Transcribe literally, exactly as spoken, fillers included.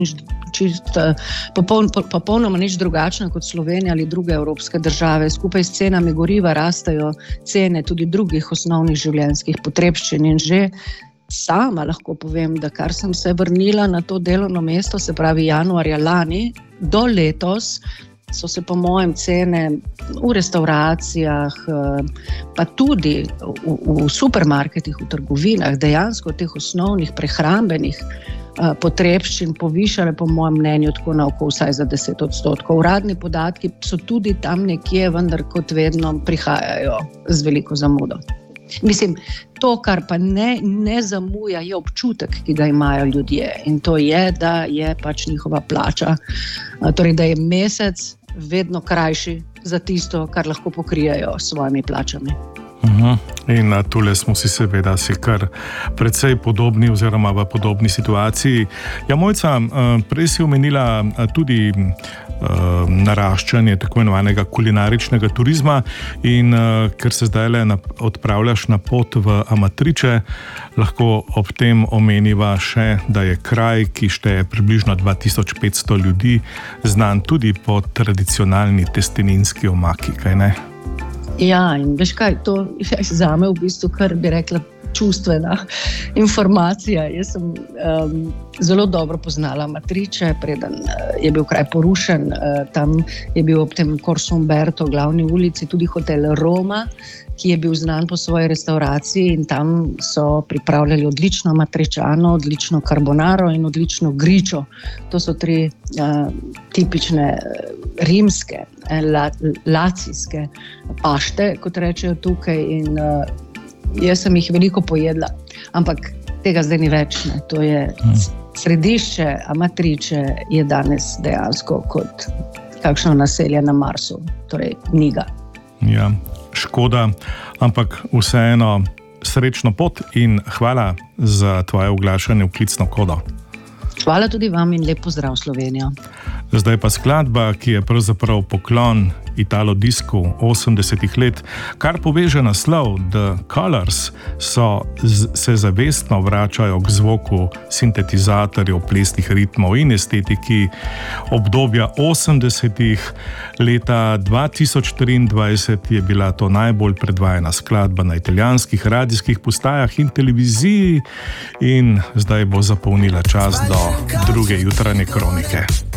čist, popoln, popolnoma nič drugačna kot Slovenija ali druge evropske države. Skupaj s cenami goriva rastejo cene tudi drugih osnovnih življenjskih potrebščin in že sama lahko povem, da kar sem se vrnila na to delovno mesto, se pravi januarja lani, do letos so se po mojem cene v restauracijah, pa tudi v, v supermarketih, v trgovinah, dejansko teh osnovnih prehrambenih potrebščin povišale po mojem mnenju tako na oko vsaj za deset odstotkov. Uradni podatki so tudi tam nekje, vendar kot vedno prihajajo z veliko zamudo. Mislim, to, kar pa ne, ne zamuja, je občutek, ki ga imajo ljudje in to je, da je pač njihova plača, torej da je mesec vedno krajši za tisto, kar lahko pokrijejo s svojimi plačami. Uh-huh. In tule smo si seveda si kar precej podobni oziroma v podobni situaciji. Ja, Mojca, prej si omenila tudi naraščanje tako imenovanega kulinaričnega turizma in ker se zdajle odpravljaš na pot v Amatriče, lahko ob tem omeniva še, da je kraj, ki šteje približno dva tisoč petsto ljudi, znan tudi po tradicionalni testeninski omaki, kaj ne? Ja, in veš kaj, to je zame v bistvu, kar bi rekla, čustvena informacija. Jaz sem um, zelo dobro poznala Amatriče, preden je bil kraj porušen. Uh, tam je bil ob tem Corso Umberto, glavni ulici, tudi hotel Roma, ki je bil znan po svoji restauraciji in tam so pripravljali odlično amatričano, odlično carbonaro in odlično gričo. To so tri uh, tipične rimske, la, lacijske pašte, kot rečejo tukaj in uh, jaz sem jih veliko pojedla, ampak tega zdaj ni več. Ne. To je središče Amatriče je danes dejansko kot kakšno naselje na Marsu, torej ni ga. Ja, škoda, ampak vseeno srečno pot in hvala za tvoje oglašanje v Klicno kodo. Hvala tudi vam in lep pozdrav Slovenijo. Zdaj pa skladba, ki je pravzaprav poklon Italo-disku osemdesetih let, kar poveže naslov The Colors, so z, se zavestno vračajo k zvoku sintetizatorjev, plesnih ritmov in estetiki obdobja osemdesetih. Leta dva tisoč triindvajset je bila to najbolj predvajana skladba na italijanskih radijskih postajah in televiziji in zdaj bo zapolnila čas do druge jutranje kronike.